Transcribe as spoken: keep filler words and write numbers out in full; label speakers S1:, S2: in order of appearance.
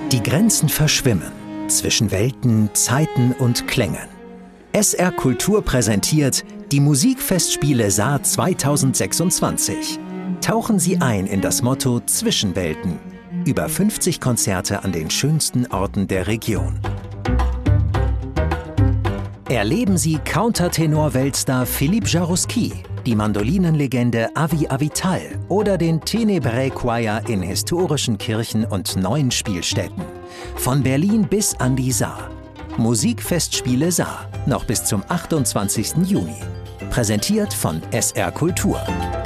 S1: Die Grenzen verschwimmen zwischen Welten, Zeiten und Klängen. S R Kultur präsentiert die Musikfestspiele Saar zweitausendsechsundzwanzig. Tauchen Sie ein in das Motto Zwischenwelten. Über fünfzig Konzerte an den schönsten Orten der Region. Erleben Sie Countertenor-Weltstar Philippe Jarouski, die Mandolinenlegende Avi Avital oder den Tenebrae Choir in historischen Kirchen und neuen Spielstätten. Von Berlin bis an die Saar. Musikfestspiele Saar, noch bis zum achtundzwanzigsten Juni. Präsentiert von S R Kultur.